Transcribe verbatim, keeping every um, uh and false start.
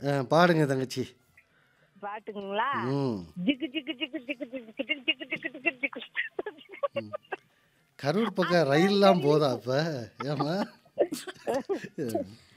அ பாடுங்க தங்கச்சி. பாட்டுங்களா? ம். ஜிகு ஜிகு ஜிகு ஜிகு ஜிகு ஜிகு ஜிகு ஜிகு ஜிகு ஜிகு. ம். கரூர் பக்கம் அதுதான் ரயில்லாம் தெரியும். போதா அப்ப? ஏம்மா?